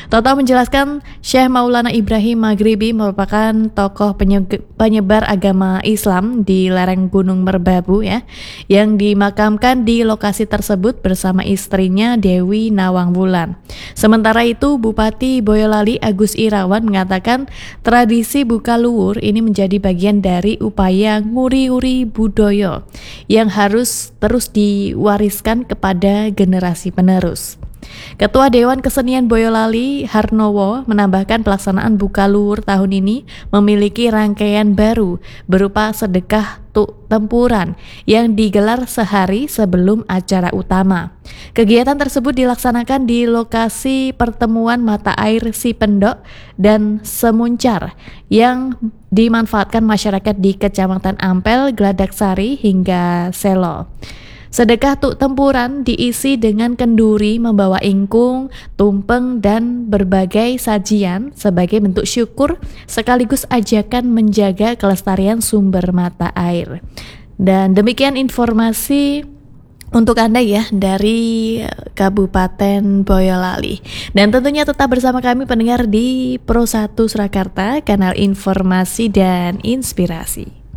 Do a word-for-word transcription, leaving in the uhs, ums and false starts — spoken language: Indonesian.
Toto menjelaskan Syekh Maulana Ibrahim Maghribi merupakan tokoh penye- penyebar agama Islam di lereng Gunung Merbabu ya, yang dimakamkan di lokasi tersebut bersama istrinya Dewi Nawang Wulan. Sementara itu Bupati Boyolali Agus Irawan mengatakan tradisi buka luwur ini menjadi bagian dari upaya nguri-uri budaya yang harus terus diwariskan kepada generasi penerus. Ketua Dewan Kesenian Boyolali Harnowo menambahkan pelaksanaan buka luwur tahun ini memiliki rangkaian baru berupa sedekah tuk tempuran yang digelar sehari sebelum acara utama. Kegiatan tersebut dilaksanakan di lokasi pertemuan mata air Sipendok dan Semuncar yang dimanfaatkan masyarakat di Kecamatan Ampel, Gladaksari hingga Selo. Sedekah tuk tempuran diisi dengan kenduri membawa ingkung, tumpeng, dan berbagai sajian sebagai bentuk syukur sekaligus ajakan menjaga kelestarian sumber mata air. Dan demikian informasi untuk Anda ya dari Kabupaten Boyolali. Dan tentunya tetap bersama kami pendengar di Pro satu Surakarta, kanal informasi dan inspirasi.